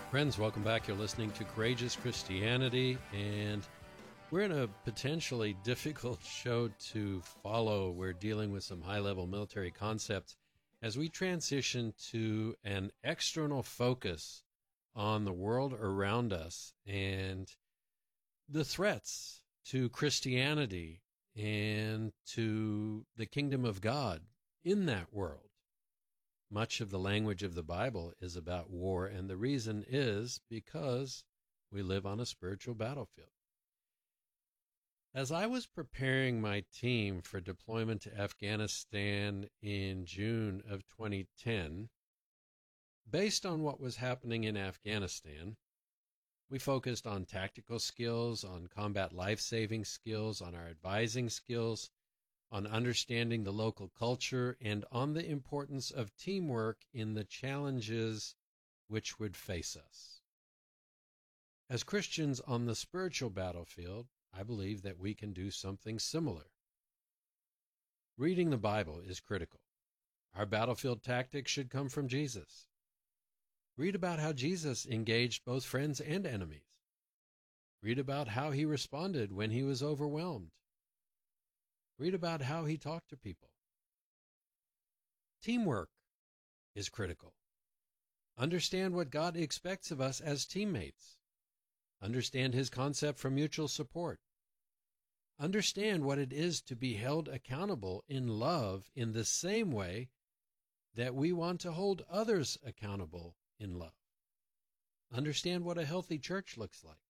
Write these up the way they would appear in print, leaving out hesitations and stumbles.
Friends, welcome back. You're listening to Courageous Christianity, and we're in a potentially difficult show to follow. We're dealing with some high-level military concepts as we transition to an external focus on the world around us and the threats to Christianity and to the kingdom of God in that world. Much of the language of the Bible is about war, and the reason is because we live on a spiritual battlefield. As I was preparing my team for deployment to Afghanistan in June of 2010, based on what was happening in Afghanistan, we focused on tactical skills, on combat life-saving skills, on our advising skills, on understanding the local culture, and on the importance of teamwork in the challenges which would face us. As Christians on the spiritual battlefield, I believe that we can do something similar. Reading the Bible is critical. Our battlefield tactics should come from Jesus. Read about how Jesus engaged both friends and enemies. Read about how he responded when he was overwhelmed. Read about how he talked to people. Teamwork is critical. Understand what God expects of us as teammates. Understand his concept for mutual support. Understand what it is to be held accountable in love in the same way that we want to hold others accountable in love. Understand what a healthy church looks like.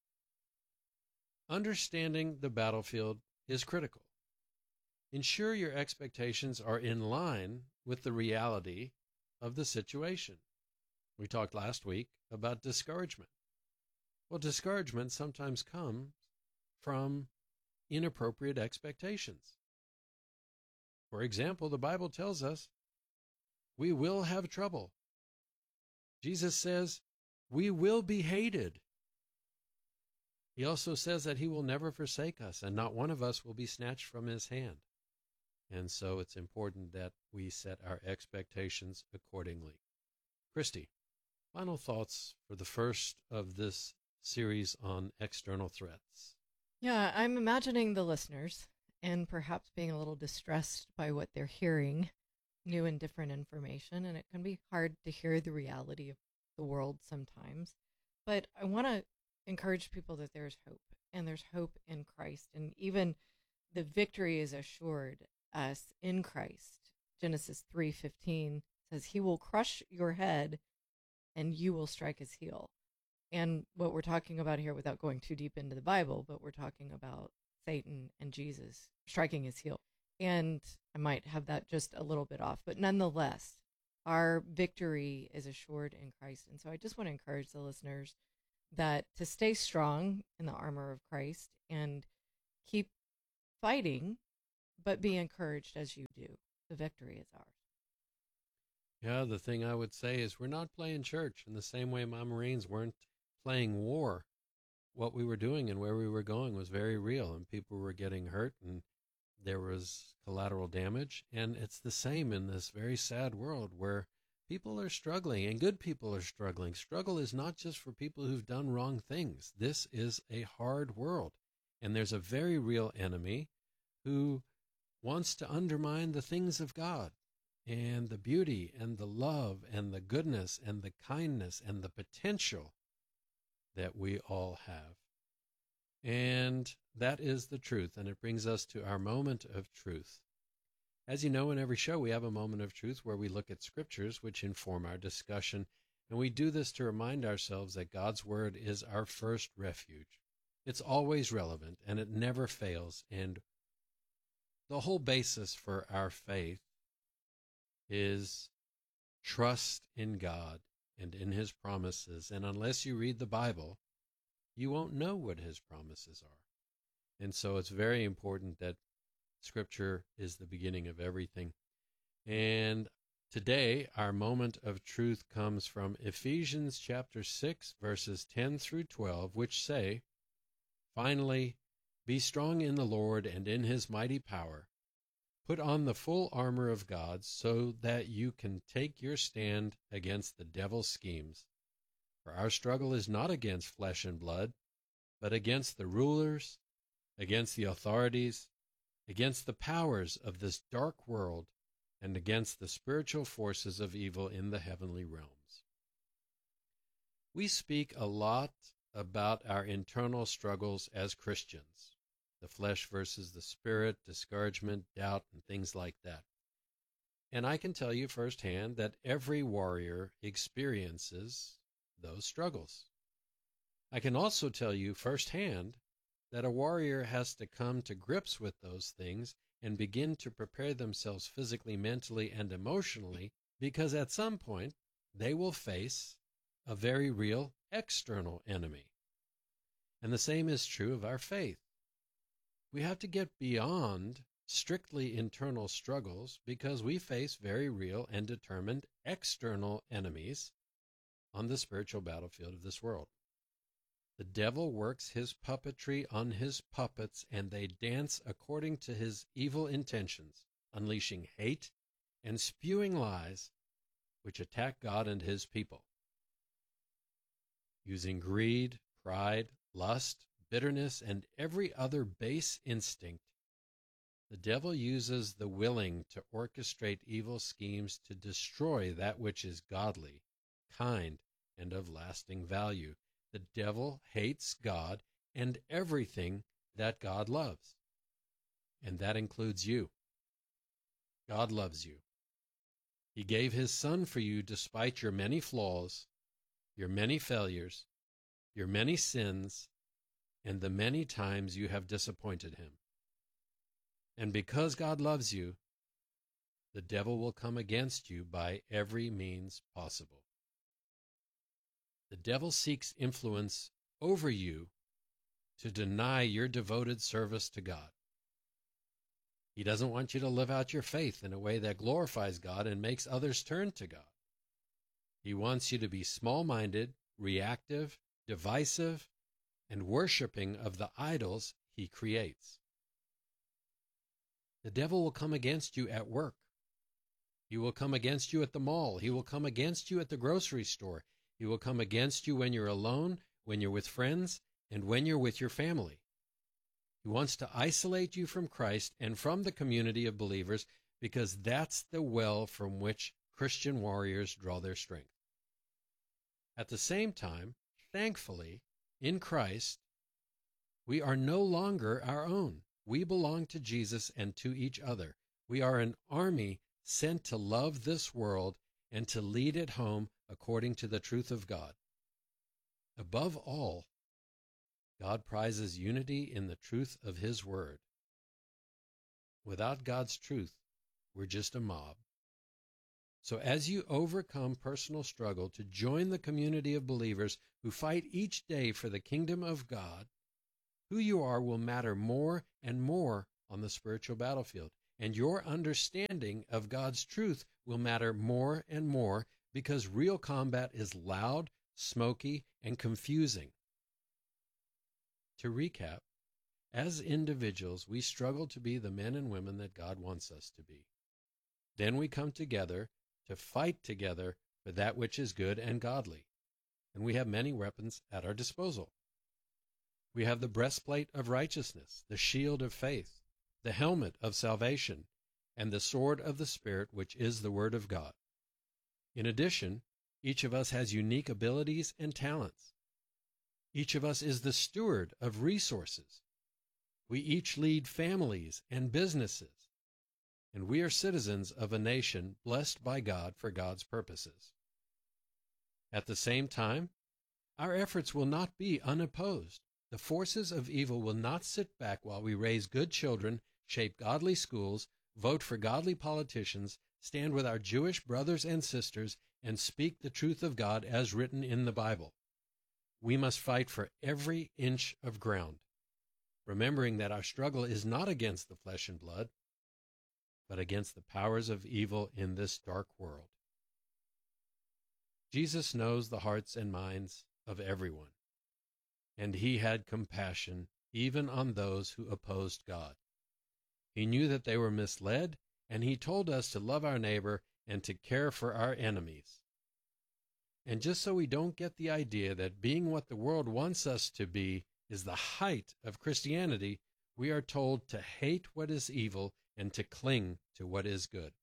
Understanding the battlefield is critical. Ensure your expectations are in line with the reality of the situation. We talked last week about discouragement. Well, discouragement sometimes comes from inappropriate expectations. For example, the Bible tells us we will have trouble. Jesus says we will be hated. He also says that he will never forsake us, and not one of us will be snatched from his hand. And so it's important that we set our expectations accordingly. Christy, final thoughts for the first of this series on external threats. Yeah, I'm imagining the listeners and perhaps being a little distressed by what they're hearing, new and different information, and it can be hard to hear the reality of the world sometimes. But I want to encourage people that there's hope, and there's hope in Christ, and even the victory is assured us in Christ. Genesis 3:15 says he will crush your head and you will strike his heel. And what we're talking about here, without going too deep into the Bible, but we're talking about Satan and Jesus striking his heel. And I might have that just a little bit off, but nonetheless, our victory is assured in Christ. And so I just want to encourage the listeners that to stay strong in the armor of Christ and keep fighting, but be encouraged as you do. The victory is ours. Yeah, the thing I would say is we're not playing church in the same way my Marines weren't playing war. What we were doing and where we were going was very real, and people were getting hurt, and there was collateral damage. And it's the same in this very sad world where people are struggling and good people are struggling. Struggle is not just for people who've done wrong things. This is a hard world, and there's a very real enemy who wants to undermine the things of God and the beauty and the love and the goodness and the kindness and the potential that we all have. And that is the truth, and it brings us to our moment of truth. As you know, in every show we have a moment of truth where we look at scriptures which inform our discussion, and we do this to remind ourselves that God's word is our first refuge. It's always relevant, and it never fails, and the whole basis for our faith is trust in God and in his promises. And unless you read the Bible, you won't know what his promises are. And so it's very important that Scripture is the beginning of everything. And today, our moment of truth comes from Ephesians chapter 6, verses 10 through 12, which say, "Finally, be strong in the Lord and in his mighty power. Put on the full armor of God so that you can take your stand against the devil's schemes. For our struggle is not against flesh and blood, but against the rulers, against the authorities, against the powers of this dark world, and against the spiritual forces of evil in the heavenly realms. We speak a lot about our internal struggles as Christians, the flesh versus the spirit, discouragement, doubt, and things like that. And I can tell you firsthand that every warrior experiences those struggles. I can also tell you firsthand that a warrior has to come to grips with those things and begin to prepare themselves physically, mentally, and emotionally, because at some point they will face a very real external enemy. And the same is true of our faith. We have to get beyond strictly internal struggles because we face very real and determined external enemies on the spiritual battlefield of this world. The devil works his puppetry on his puppets, and they dance according to his evil intentions, unleashing hate and spewing lies which attack God and his people. Using greed, pride, lust, bitterness, and every other base instinct, the devil uses the willing to orchestrate evil schemes to destroy that which is godly, kind, and of lasting value. The devil hates God and everything that God loves. And that includes you. God loves you. He gave his Son for you despite your many flaws, your many failures, your many sins, and the many times you have disappointed him. And because God loves you, the devil will come against you by every means possible. The devil seeks influence over you to deny your devoted service to God. He doesn't want you to live out your faith in a way that glorifies God and makes others turn to God. He wants you to be small-minded, reactive, divisive, and worshiping of the idols he creates. The devil will come against you at work. He will come against you at the mall. He will come against you at the grocery store. He will come against you when you're alone, when you're with friends, and when you're with your family. He wants to isolate you from Christ and from the community of believers because that's the well from which Christian warriors draw their strength. At the same time, thankfully, in Christ, we are no longer our own. We belong to Jesus and to each other. We are an army sent to love this world and to lead it home according to the truth of God. Above all, God prizes unity in the truth of his word. Without God's truth, we're just a mob. So as you overcome personal struggle to join the community of believers who fight each day for the kingdom of God, who you are will matter more and more on the spiritual battlefield. And your understanding of God's truth will matter more and more because real combat is loud, smoky, and confusing. To recap, as individuals, we struggle to be the men and women that God wants us to be. Then we come together to fight together for that which is good and godly. And we have many weapons at our disposal. We have the breastplate of righteousness, the shield of faith, the helmet of salvation, and the sword of the Spirit, which is the Word of God. In addition, each of us has unique abilities and talents. Each of us is the steward of resources. We each lead families and businesses, and we are citizens of a nation blessed by God for God's purposes. At the same time, our efforts will not be unopposed. The forces of evil will not sit back while we raise good children, shape godly schools, vote for godly politicians, stand with our Jewish brothers and sisters, and speak the truth of God as written in the Bible. We must fight for every inch of ground, remembering that our struggle is not against the flesh and blood, but against the powers of evil in this dark world. Jesus knows the hearts and minds of everyone, and he had compassion even on those who opposed God. He knew that they were misled, and he told us to love our neighbor and to care for our enemies. And just so we don't get the idea that being what the world wants us to be is the height of Christianity, we are told to hate what is evil and to cling to what is good.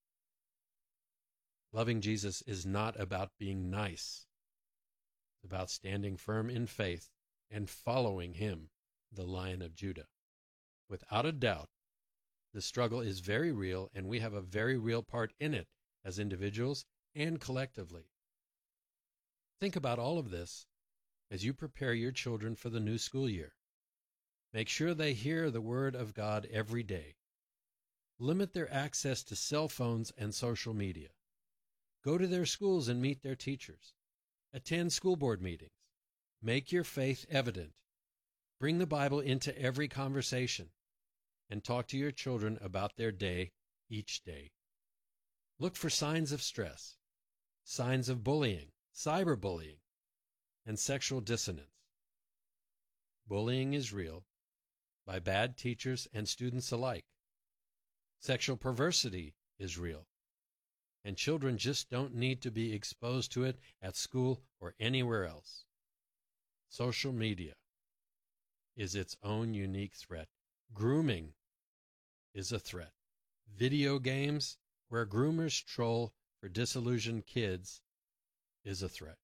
Loving Jesus is not about being nice. It's about standing firm in faith and following him, the Lion of Judah. Without a doubt, the struggle is very real, and we have a very real part in it as individuals and collectively. Think about all of this as you prepare your children for the new school year. Make sure they hear the Word of God every day. Limit their access to cell phones and social media. Go to their schools and meet their teachers. Attend school board meetings. Make your faith evident. Bring the Bible into every conversation. And talk to your children about their day each day. Look for signs of stress, signs of bullying, cyberbullying, and sexual dissonance. Bullying is real, by bad teachers and students alike. Sexual perversity is real, and children just don't need to be exposed to it at school or anywhere else. Social media is its own unique threat. Grooming is a threat. Video games where groomers troll for disillusioned kids is a threat.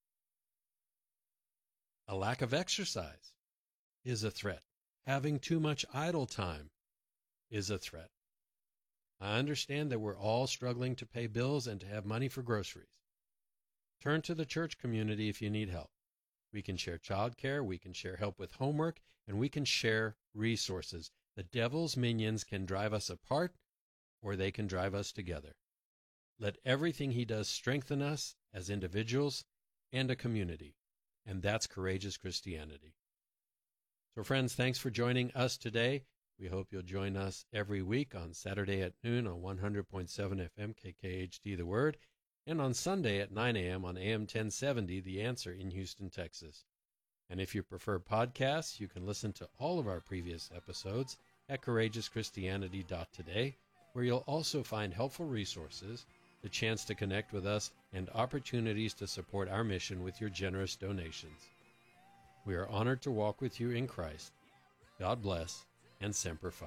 A lack of exercise is a threat. Having too much idle time is a threat. I understand that we're all struggling to pay bills and to have money for groceries. Turn to the church community if you need help. We can share childcare, we can share help with homework, and we can share resources. The devil's minions can drive us apart, or they can drive us together. Let everything he does strengthen us as individuals and a community, and that's courageous Christianity. So friends, thanks for joining us today. We hope you'll join us every week on Saturday at noon on 100.7 FM KKHD The Word, and on Sunday at 9 a.m. on AM 1070 The Answer in Houston, Texas. And if you prefer podcasts, you can listen to all of our previous episodes at courageouschristianity.today, where you'll also find helpful resources, the chance to connect with us, and opportunities to support our mission with your generous donations. We are honored to walk with you in Christ. God bless, and Semper Fi.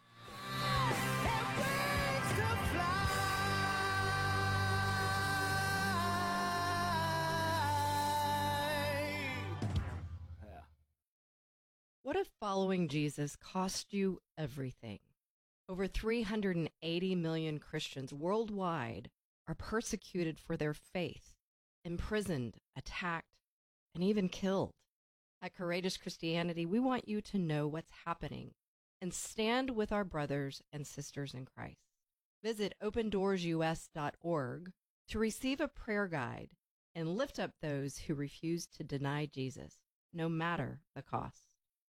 What if following Jesus cost you everything? Over 380 million Christians worldwide are persecuted for their faith, imprisoned, attacked, and even killed. At Courageous Christianity, we want you to know what's happening and stand with our brothers and sisters in Christ. Visit opendoorsus.org to receive a prayer guide and lift up those who refuse to deny Jesus, no matter the cost.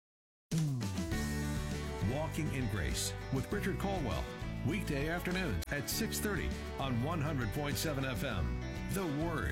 Walking in Grace with Richard Colwell, weekday afternoons at 6:30 on 100.7 FM. The Word.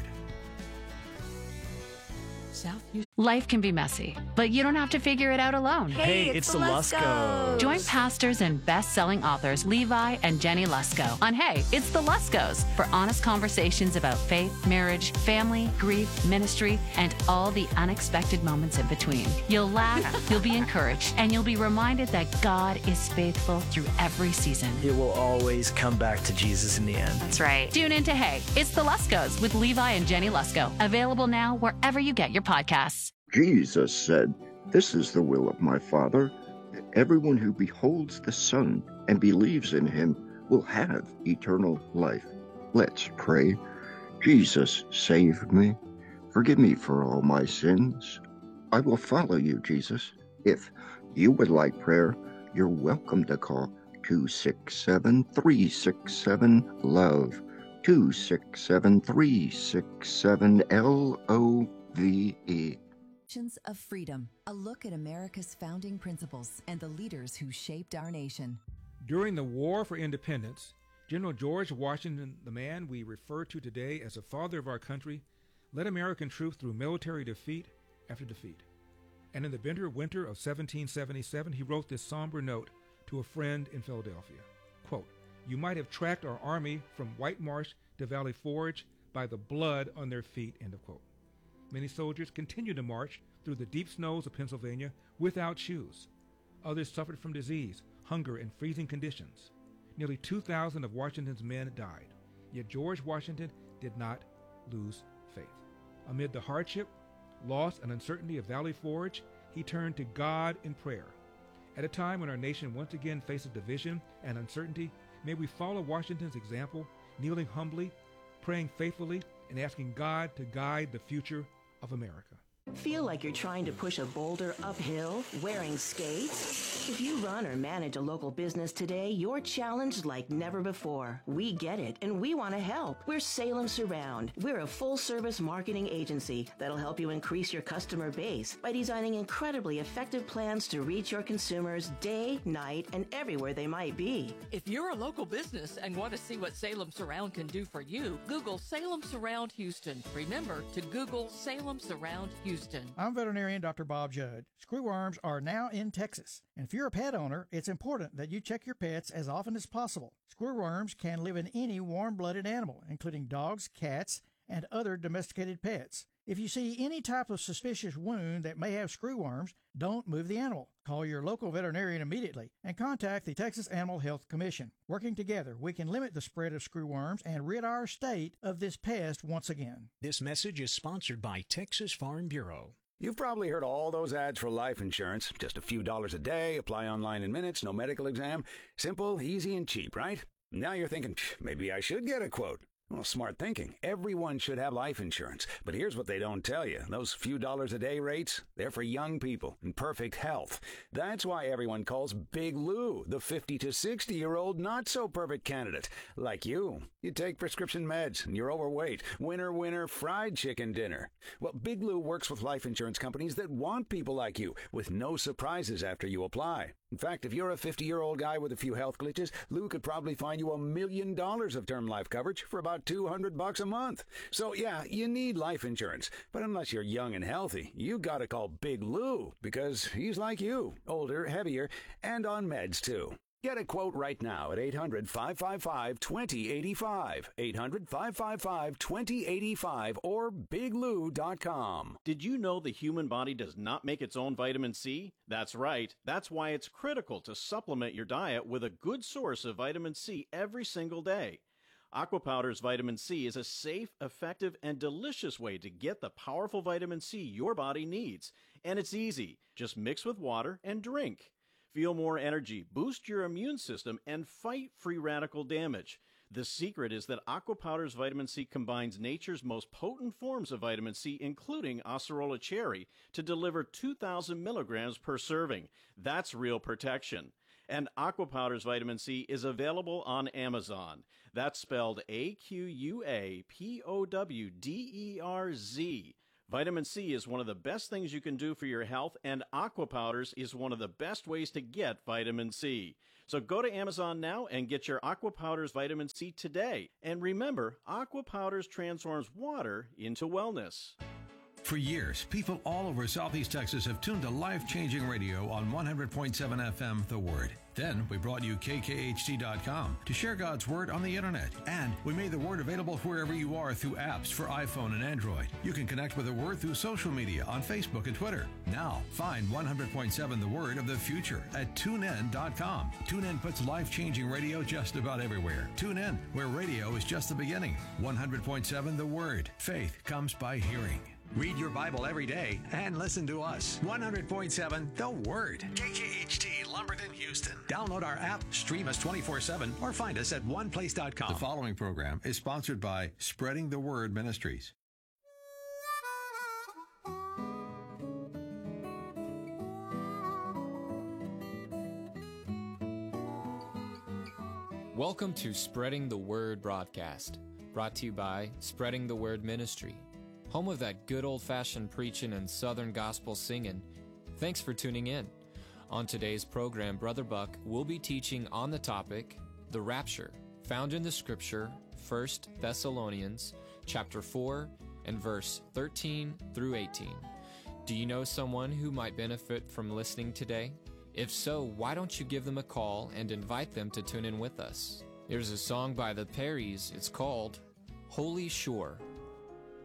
Life can be messy, but you don't have to figure it out alone. Hey, it's the Luskos. Join pastors and best-selling authors Levi and Jenny Lusko on Hey, It's the Luskos for honest conversations about faith, marriage, family, grief, ministry, and all the unexpected moments in between. You'll laugh, you'll be encouraged, and you'll be reminded that God is faithful through every season. It will always come back to Jesus in the end. That's right. Tune into Hey, It's the Luskos with Levi and Jenny Lusko. Available now wherever you get your podcasts. Jesus said, "This is the will of my Father, that everyone who beholds the Son and believes in him will have eternal life." Let's pray. Jesus, save me. Forgive me for all my sins. I will follow you, Jesus. If you would like prayer, you're welcome to call 267-367-LOVE, 267-367-LOVE. Of Freedom, a look at America's founding principles and the leaders who shaped our nation. During the War for Independence, General George Washington, the man we refer to today as the father of our country, led American troops through military defeat after defeat. And in the bitter winter of 1777, he wrote this somber note to a friend in Philadelphia. Quote, "You might have tracked our army from White Marsh to Valley Forge, by the blood on their feet, end of quote. Many soldiers continued to march through the deep snows of Pennsylvania without shoes. Others suffered from disease, hunger, and freezing conditions. Nearly 2,000 of Washington's men died. Yet George Washington did not lose faith. Amid the hardship, loss, and uncertainty of Valley Forge, he turned to God in prayer. At a time when our nation once again faces division and uncertainty, may we follow Washington's example, kneeling humbly, praying faithfully, and asking God to guide the future of America. Feel like you're trying to push a boulder uphill wearing skates? If you run or manage a local business today, you're challenged like never before. We get it, and we want to help. We're Salem Surround. We're a full-service marketing agency that'll help you increase your customer base by designing incredibly effective plans to reach your consumers day, night, and everywhere they might be. If you're a local business and want to see what Salem Surround can do for you, Google Salem Surround Houston. Remember to Google Salem Surround Houston. I'm veterinarian Dr. Bob Judd. Screwworms are now in Texas, and if you're a pet owner, it's important that you check your pets as often as possible. Screwworms can live in any warm-blooded animal, including dogs, cats, and other domesticated pets. If you see any type of suspicious wound that may have screwworms, don't move the animal. Call your local veterinarian immediately and contact the Texas Animal Health Commission. Working together, we can limit the spread of screwworms and rid our state of this pest once again. This message is sponsored by Texas Farm Bureau. You've probably heard all those ads for life insurance. Just a few dollars a day, apply online in minutes, no medical exam. Simple, easy, and cheap, right? Now you're thinking, maybe I should get a quote. Well, smart thinking. Everyone should have life insurance. But here's what they don't tell you. Those few dollars a day rates, they're for young people in perfect health. That's why everyone calls Big Lou the 50 to 60-year-old not-so-perfect candidate. Like you. You take prescription meds and you're overweight. Winner, fried chicken dinner. Well, Big Lou works with life insurance companies that want people like you with no surprises after you apply. In fact, if you're a 50-year-old guy with a few health glitches, Lou could probably find you $1 million of term life coverage for about $200 a month. So yeah, you need life insurance. But unless you're young and healthy, you gotta call Big Lou because he's like you, older, heavier, and on meds too. Get a quote right now at 800-555-2085, 800-555-2085, or biglou.com. Did you know the human body does not make its own vitamin C? That's right. That's why it's critical to supplement your diet with a good source of vitamin C every single day. Aqua Powder's vitamin C is a safe, effective, and delicious way to get the powerful vitamin C your body needs. And it's easy. Just mix with water and drink. Feel more energy, boost your immune system, and fight free radical damage. The secret is that Aqua Powder's vitamin C combines nature's most potent forms of vitamin C, including Acerola cherry, to deliver 2,000 milligrams per serving. That's real protection. And Aqua Powder's vitamin C is available on Amazon. That's spelled AQUAPOWDERZ. Vitamin C is one of the best things you can do for your health, and Aqua Powders is one of the best ways to get vitamin C. So go to Amazon now and get your Aqua Powders vitamin C today. And remember, Aqua Powders transforms water into wellness. For years, people all over Southeast Texas have tuned to life-changing radio on 100.7 FM, The Word. Then we brought you KKHT.com to share God's Word on the Internet. And we made the Word available wherever you are through apps for iPhone and Android. You can connect with the Word through social media on Facebook and Twitter. Now, find 100.7 The Word of the future at TuneIn.com. TuneIn puts life-changing radio just about everywhere. Tune in, where radio is just the beginning. 100.7 The Word. Faith comes by hearing. Read your Bible every day and listen to us. 100.7 The Word. KKHT, Lumberton, Houston. Download our app, stream us 24/7, or find us at oneplace.com. The following program is sponsored by Spreading the Word Ministries. Welcome to Spreading the Word broadcast, brought to you by Spreading the Word Ministry, home of that good old-fashioned preaching and Southern gospel singing. Thanks for tuning in. On today's program, Brother Buck will be teaching on the topic, the rapture, found in the scripture, 1 Thessalonians chapter 4 and verse 13 through 18. Do you know someone who might benefit from listening today? If so, why don't you give them a call and invite them to tune in with us? There's a song by the Perrys. It's called Holy Shore.